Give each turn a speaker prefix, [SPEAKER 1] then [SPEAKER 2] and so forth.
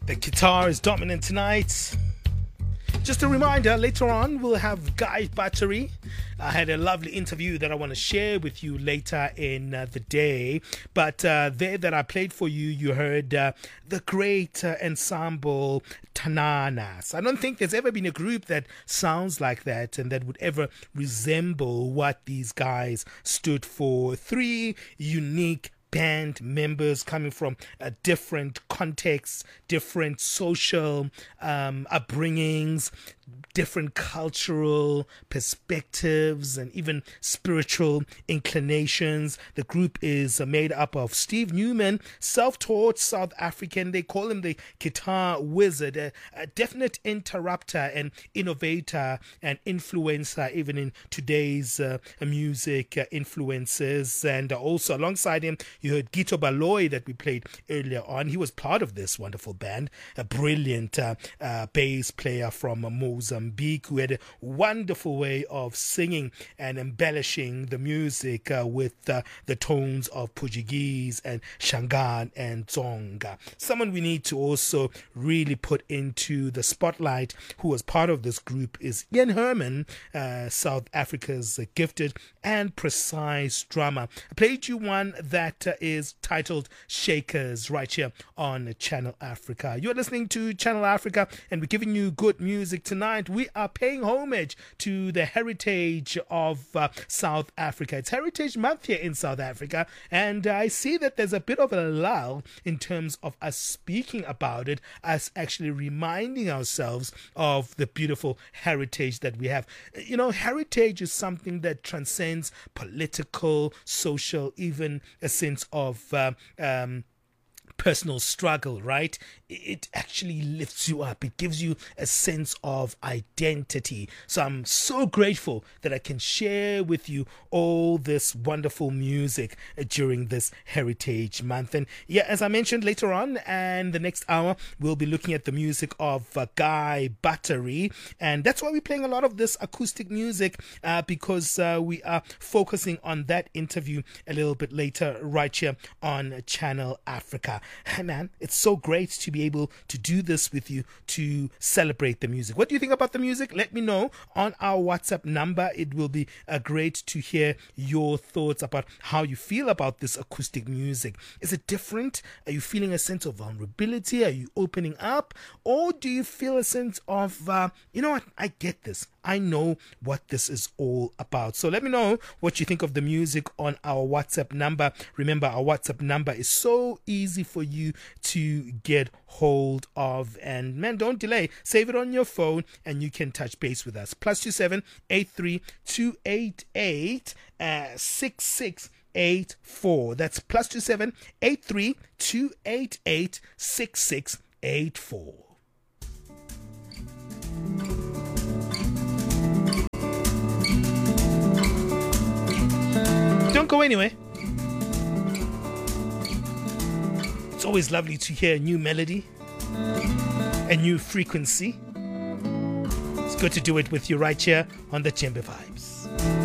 [SPEAKER 1] The guitar is dominant tonight. Just a reminder, later on we'll have Guy Battery. I had a lovely interview that I want to share with you later in the day. But there that I played for you, you heard the great ensemble Tananas. I don't think there's ever been a group that sounds like that and that would ever resemble what these guys stood for. Three unique band members coming from different contexts, different social upbringings, different cultural perspectives, and even spiritual inclinations. The group is made up of Steve Newman, self-taught South African. They call him the guitar wizard, a definite interrupter and innovator and influencer even in today's music influences. And also alongside him, you heard Gito Baloy that we played earlier on. He was part of this wonderful band, a brilliant bass player from Mozambique who had a wonderful way of singing and embellishing the music with the tones of Portuguese and Shangaan and Tsonga. Someone we need to also really put into the spotlight who was part of this group is Ian Herman, South Africa's gifted and precise drummer. I played you one that is titled Shakers right here on Channel Africa. You're listening to Channel Africa and we're giving you good music tonight. We are paying homage to the heritage of South Africa. It's Heritage Month here in South Africa, and I see that there's a bit of a lull in terms of us speaking about it, us actually reminding ourselves of the beautiful heritage that we have. You know, heritage is something that transcends political, social, even a sense of personal struggle, right? It actually lifts you up. It gives you a sense of identity. So I'm so grateful that I can share with you all this wonderful music during this Heritage Month. And yeah, as I mentioned later on, and the next hour, we'll be looking at the music of Guy Battery. And that's why we're playing a lot of this acoustic music because we are focusing on that interview a little bit later right here on Channel Africa. Hey man, it's so great to be able to do this with you to celebrate the music. What do you think about the music? Let me know on our WhatsApp number. It will be great to hear your thoughts about how you feel about this acoustic music. Is it different? Are you feeling a sense of vulnerability? Are you opening up? Or do you feel a sense of, you know what, I get this. I know what this is all about. So let me know what you think of the music on our WhatsApp number. Remember, our WhatsApp number is so easy for you to get hold of. And man, don't delay. Save it on your phone and you can touch base with us. +27 83 288 6684. That's +27 83 288 6684. Don't go anywhere. It's always lovely to hear a new melody, a new frequency. It's good to do it with you right here on the Djembe Vibes.